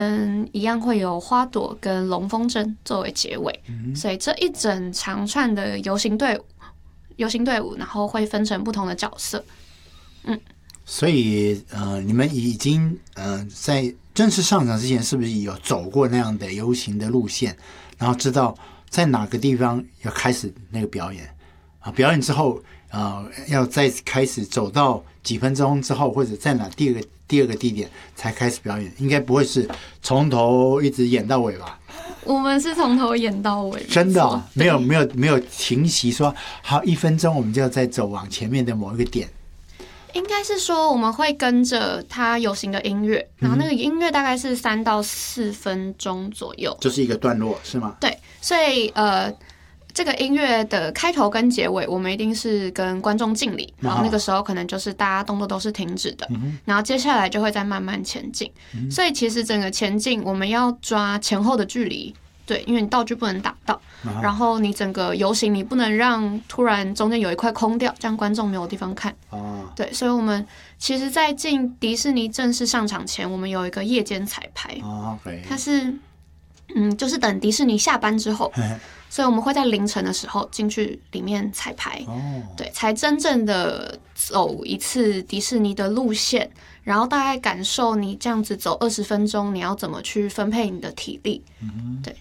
一样会有花朵跟龙风筝作为结尾，所以这一整长串的游行队伍，然后会分成不同的角色。 所以你们已经在正式上场之前，是不是有走过那样的游行的路线，然后知道在哪个地方要开始那个表演啊？表演之后要再开始走到几分钟之后，或者在哪第二个地点才开始表演？应该不会是从头一直演到尾吧？ 我们是从头演到尾， 真的没有停息说好1分钟我们就要再走往前面的某一个点。 应该是说我们会跟着它游行的音乐，然后那个音乐大概是3到4分钟左右， 就是一个段落是吗？ 对，所以这个音乐的开头跟结尾，我们一定是跟观众敬礼，然后那个时候可能就是大家动作都是停止的，然后接下来就会再慢慢前进。所以其实整个前进我们要抓前后的距离，对，因为你道具不能打到，然后你整个游行你不能让突然中间有一块空掉，这样观众没有地方看。对，所以我们其实在进迪士尼正式上场前，我们有一个夜间彩排，它是就是等迪士尼下班之后，所以我们会在凌晨的时候进去里面彩排，对，才真正的走一次迪士尼的路线，然后大概感受你这样子走20分钟，你要怎么去分配你的体力。对。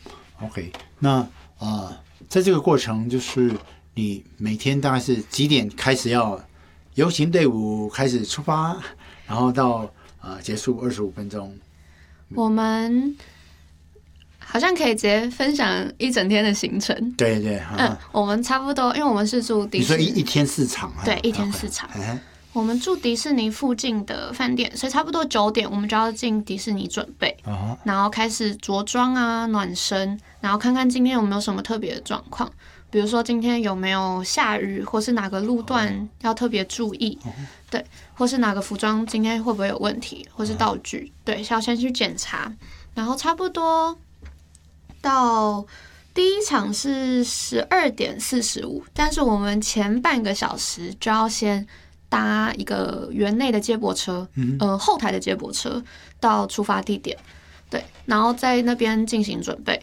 OK， 那在这个过程，就是你每天大概是几点开始要游行队伍开始出发，然后到结束25分钟？ 我们好像可以直接分享一整天的行程。 对对， 我们差不多，因为我们是住迪士尼， 你说一天4场， 对，一天4场。我们住迪士尼附近的饭店，所以差不多9点我们就要进迪士尼准备，然后开始着装啊、暖身，然后看看今天有没有什么特别的状况，比如说今天有没有下雨，或是哪个路段要特别注意，对，或是哪个服装今天会不会有问题，或是道具，对，要先去检查，然后差不多到第一场是12点45，但是我们前半个小时就要先搭一个园内的接驳车，后台的接驳车到出发地点，对，然后在那边进行准备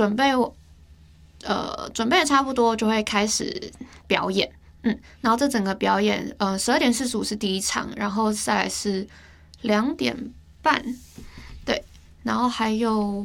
的差不多就会开始表演，然后这整个表演，12点45是第一场，然后再来是2点半，对，然后还有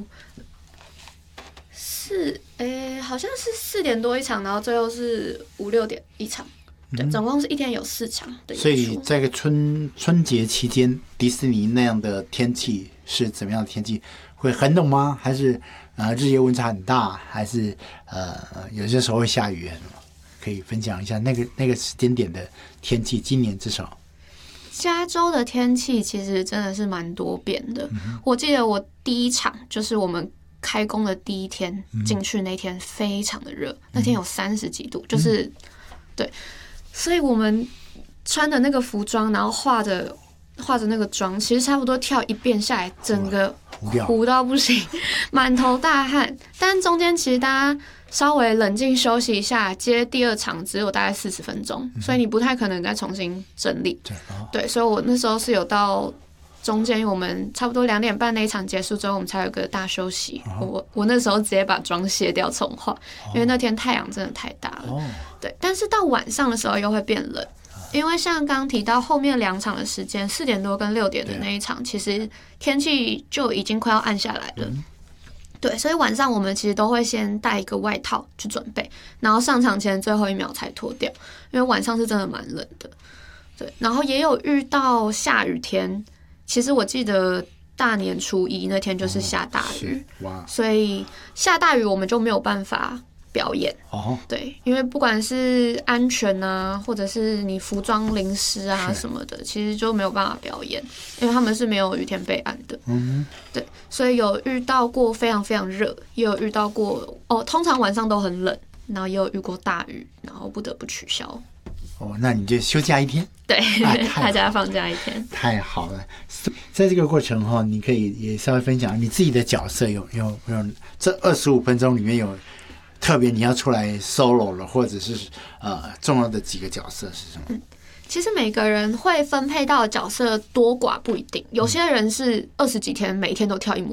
好像是4点多一场，然后最后是5、6点一场。对，总共是一天有4场的演出。 所以在个春节期间，迪士尼那样的天气是怎么样的天气？会很冷吗？还是日夜温差很大？还是有些时候会下雨？可以分享一下那个时间点的天气。今年至少加州的天气其实真的是蛮多变的。我记得我第一场就是我们开工的第一天进去那天非常的热，那天有30几度，就是对。所以我们穿的那个服装，然后画着那个妆，其实差不多跳一遍下来，整个糊到不行，满头大汗。但中间其实大家稍微冷静休息一下，接第2场只有大概40分钟，所以你不太可能再重新整理。对，所以我那时候是有到中间，因为我们差不多2点半那一场结束之后，我们才有个大休息。我那时候直接把妆卸掉重画，因为那天太阳真的太大了。对，但是到晚上的时候又会变冷，因为像刚刚提到后面2场的时间，4点多跟6点的那一场，其实天气就已经快要暗下来了。对，所以晚上我们其实都会先带一个外套去准备，然后上场前最后1秒才脱掉，因为晚上是真的蛮冷的。对，然后也有遇到下雨天。其实我记得大年初1那天就是下大雨，所以下大雨我们就没有办法表演。对，因为不管是安全啊，或者是你服装淋湿啊什么的，其实就没有办法表演，因为他们是没有雨天备案的。对，所以有遇到过非常非常热，也有遇到过通常晚上都很冷，然后也有遇过大雨，然后不得不取消。 那你就休假1天， 对，大家放假1天， 太好了。在这个过程哈，你可以也稍微分享你自己的角色有这25分钟里面有特别你要出来 solo 了，或者是重要的几个角色是什么？ 其实每个人会分配到的角色多寡不一定，有些人是20几天每一天都跳一模